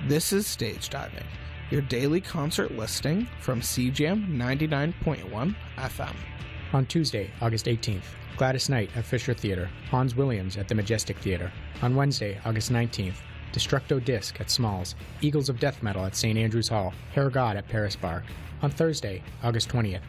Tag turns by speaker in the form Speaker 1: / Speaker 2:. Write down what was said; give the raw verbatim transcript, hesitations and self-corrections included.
Speaker 1: This is Stage Diving, your daily concert listing from C J A M ninety-nine point one F M.
Speaker 2: On Tuesday, August eighteenth, Gladys Knight at Fisher Theater, Hans Williams at the Majestic Theater. On Wednesday, August nineteenth, Destructo Disc at Smalls, Eagles of Death Metal at Saint Andrews Hall, Hair God at Paris Bar. On Thursday, August twentieth,